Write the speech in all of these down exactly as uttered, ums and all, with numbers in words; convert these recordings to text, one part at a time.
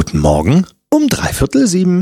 Guten Morgen um dreiviertel sieben.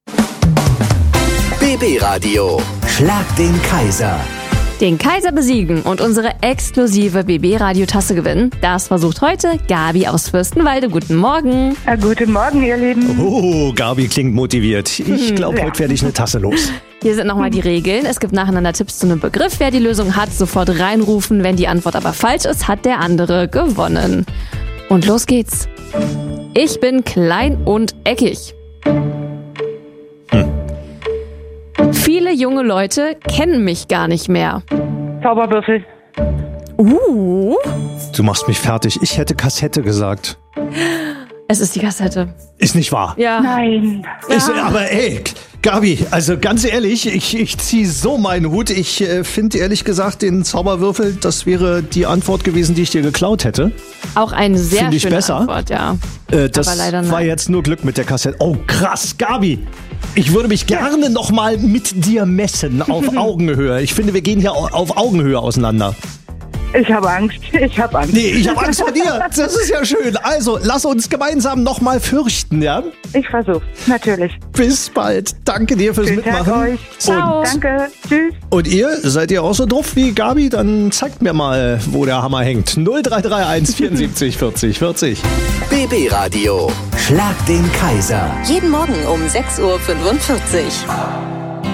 B B-Radio. Schlag den Kaiser. Den Kaiser besiegen und unsere exklusive B B-Radio-Tasse gewinnen, das versucht heute Gabi aus Fürstenwalde. Guten Morgen. Ja, guten Morgen, ihr Lieben. Oh, Gabi klingt motiviert. Ich glaube, ja. heute werde ich eine Tasse los. Hier sind nochmal die Regeln. Es gibt nacheinander Tipps zu einem Begriff. Wer die Lösung hat, sofort reinrufen. Wenn die Antwort aber falsch ist, hat der andere gewonnen. Und los geht's. Ich bin klein und eckig. Hm. Viele junge Leute kennen mich gar nicht mehr. Zauberwürfel. Uh, Du machst mich fertig. Ich hätte Kassette gesagt. es ist die Kassette. Ist nicht wahr. Ja. Nein. Ist, aber ey, Gabi, also ganz ehrlich, ich, ich ziehe so meinen Hut. Ich äh, finde ehrlich gesagt, den Zauberwürfel, das wäre die Antwort gewesen, die ich dir geklaut hätte. Auch eine sehr Find ich schöne besser. Antwort, ja. Äh, das Aber leider war nein. jetzt nur Glück mit der Kassette. Oh, krass, Gabi. Ich würde mich gerne noch mal mit dir messen auf Augenhöhe. Ich finde, wir gehen hier au- auf Augenhöhe auseinander. Ich habe Angst. Ich habe Angst. Nee, ich habe Angst vor dir. Das ist ja schön. Also, lass uns gemeinsam noch mal fürchten, ja? Ich versuch's. Natürlich. Bis bald. Danke dir fürs Schönen Tag Mitmachen. euch. Ciao. Danke. Tschüss. Und ihr, seid ihr auch so drauf wie Gabi? Dann zeigt mir mal, wo der Hammer hängt. null drei drei eins vierundsiebzig vierzig vierzig. B B-Radio. Schlag den Kaiser. Jeden Morgen um sechs Uhr fünfundvierzig.